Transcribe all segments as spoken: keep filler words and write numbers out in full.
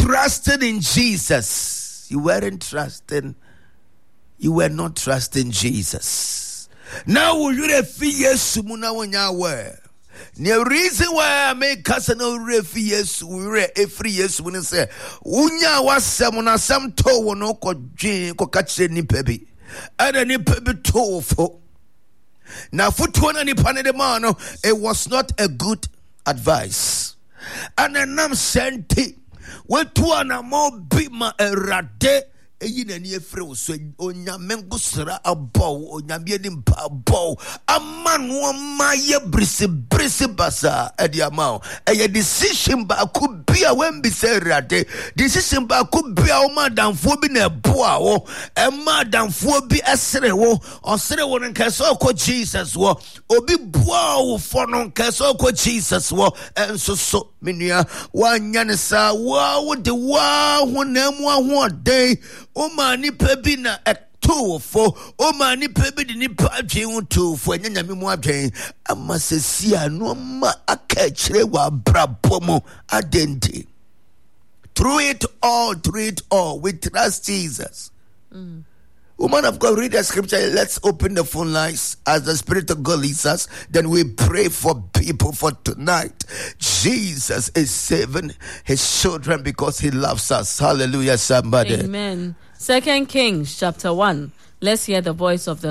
trusting in Jesus. You weren't trusting. You were not trusting Jesus. Now you refi Yesu muna wonya we. The reason why I make casino refi Yesu we re every Yesu when say unya wasem na sam to no ko dwen ko kache ni pebi. Ada ni pebi to fo. Na futu na ni pane de man no, it was not a good advice. And nam senti we tu ana mo bi ma erade eyi na ni efre so onya mengo sra abo onya bi ni mpa abo amanu ma ye brisi brisi basa edi amao eye decision ba ku bia wen bi se erade decision ba ku bia o madamfo bi na eboa wo e madamfo bi esre wo osre wo nka so ko Jesus wo obi boa wo fo no nka so ko Jesus wo enso so menua wanya ne sa wa wo de wa ho na mu aho den o ma ni pebi na eto fo o ma ni pebi di ni pa adwen to fo anya nyame mu adwen amasesia no ma aka kire wa brabo mo adenti. Through it all, through it all, we trust Jesus. Mm. Woman of God, read the scripture. Let's open the phone lines as the Spirit of God leads us. Then we pray for people for tonight. Jesus is saving his children because he loves us. Hallelujah, somebody. Amen. Second Kings chapter one. Let's hear the voice of the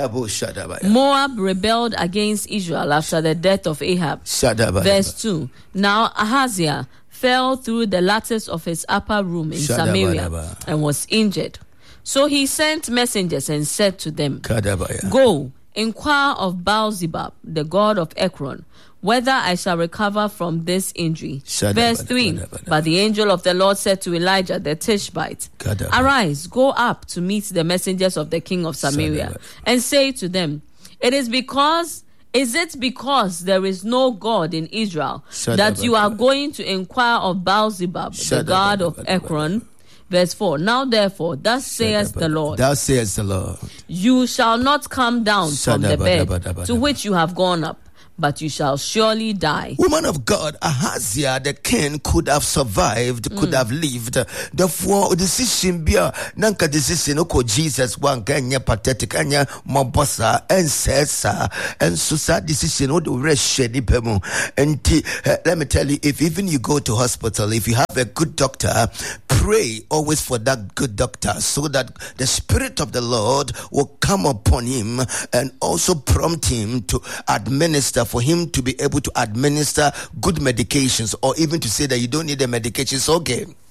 Lord. Moab rebelled against Israel after the death of Ahab. Verse two. Now Ahaziah fell through the lattice of his upper room in Samaria and was injured. So he sent messengers and said to them, Go, inquire of Baal-zebub, the god of Ekron, whether I shall recover from this injury. Verse three. But the angel of the Lord said to Elijah the Tishbite, Arise, go up to meet the messengers of the king of Samaria, and say to them, It is because... Is it because there is no God in Israel that you are going to inquire of Baal-zebub, the god of Ekron? Verse four. Now therefore, thus says the Lord. Thus says the Lord. You shall not come down from the bed to which you have gone up, but you shall surely die. Woman of God, Ahaziah, the king, could have survived, could mm. have lived. Therefore, decision be a nanka decision oko Jesus one kanya pathetic anya mobosa and says and so sad decision would rest pemo. And uh, let me tell you, if even you go to hospital, if you have a good doctor, pray always for that good doctor so that the Spirit of the Lord will come upon him and also prompt him to administer, for him to be able to administer good medications, or even to say that you don't need the medications. Okay.